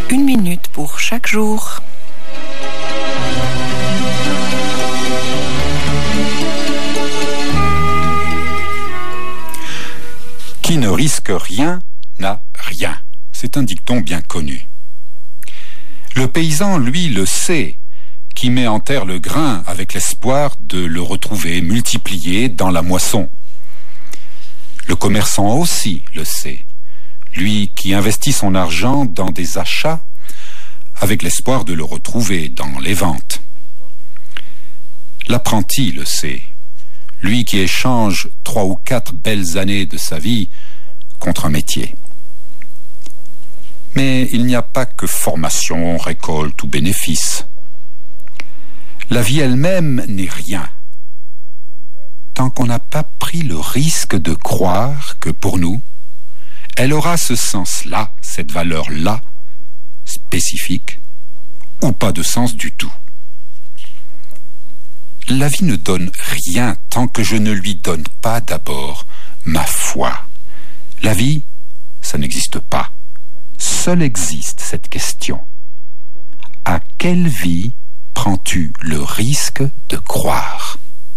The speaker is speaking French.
1 minute pour chaque jour. Qui ne risque rien n'a rien. C'est un dicton bien connu. Le paysan, lui, le sait, qui met en terre le grain avec l'espoir de le retrouver multiplié dans la moisson. Le commerçant aussi le sait, lui qui investit son argent dans des achats avec l'espoir de le retrouver dans les ventes. L'apprenti le sait, lui qui échange 3 ou 4 belles années de sa vie contre un métier. Mais il n'y a pas que formation, récolte ou bénéfice. La vie elle-même n'est rien, tant qu'on n'a pas pris le risque de croire que pour nous, elle aura ce sens-là, cette valeur-là, spécifique, ou pas de sens du tout. La vie ne donne rien tant que je ne lui donne pas d'abord ma foi. La vie, ça n'existe pas. Seule existe cette question. À quelle vie prends-tu le risque de croire ?